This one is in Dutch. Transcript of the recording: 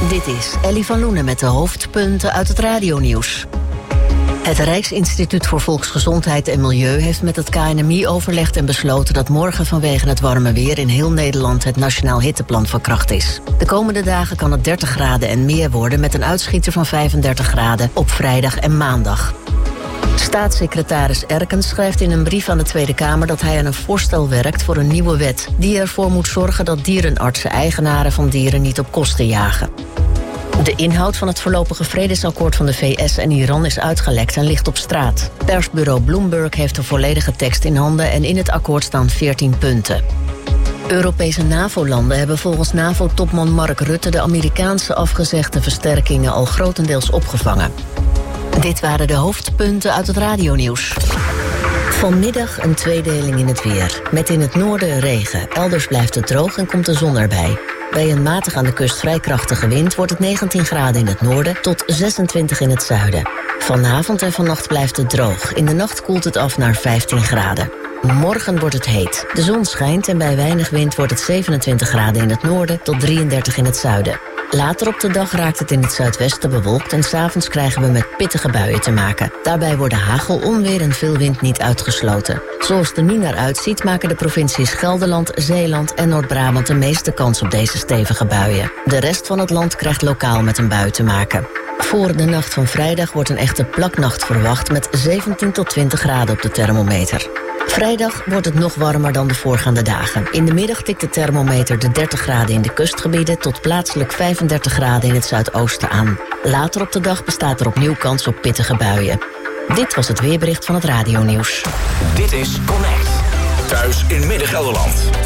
Dit is Ellie van Loenen met de hoofdpunten uit het radionieuws. Het Rijksinstituut voor Volksgezondheid en Milieu heeft met het KNMI overlegd en besloten dat morgen vanwege het warme weer in heel Nederland het Nationaal Hitteplan van kracht is. De komende dagen kan het 30 graden en meer worden met een uitschieter van 35 graden op vrijdag en maandag. Staatssecretaris Erkens schrijft in een brief aan de Tweede Kamer dat hij aan een voorstel werkt voor een nieuwe wet die ervoor moet zorgen dat dierenartsen eigenaren van dieren niet op kosten jagen. De inhoud van het voorlopige vredesakkoord van de VS en Iran is uitgelekt en ligt op straat. Persbureau Bloomberg heeft de volledige tekst in handen en in het akkoord staan 14 punten. Europese NAVO-landen hebben volgens NAVO-topman Mark Rutte de Amerikaanse afgezegde versterkingen al grotendeels opgevangen. Dit waren de hoofdpunten uit het radionieuws. Vanmiddag een tweedeling in het weer. Met in het noorden regen. Elders blijft het droog en komt de zon erbij. Bij een matig aan de kust vrij krachtige wind wordt het 19 graden in het noorden tot 26 in het zuiden. Vanavond en vannacht blijft het droog. In de nacht koelt het af naar 15 graden. Morgen wordt het heet. De zon schijnt en bij weinig wind wordt het 27 graden in het noorden tot 33 in het zuiden. Later op de dag raakt het in het zuidwesten bewolkt en 's avonds krijgen we met pittige buien te maken. Daarbij worden hagel, onweer en veel wind niet uitgesloten. Zoals het er nu naar uitziet maken de provincies Gelderland, Zeeland en Noord-Brabant de meeste kans op deze stevige buien. De rest van het land krijgt lokaal met een bui te maken. Voor de nacht van vrijdag wordt een echte plaknacht verwacht met 17 tot 20 graden op de thermometer. Vrijdag wordt het nog warmer dan de voorgaande dagen. In de middag tikt de thermometer de 30 graden in de kustgebieden tot plaatselijk 35 graden in het zuidoosten aan. Later op de dag bestaat er opnieuw kans op pittige buien. Dit was het weerbericht van het radionieuws. Dit is Connect. Thuis in Midden-Gelderland.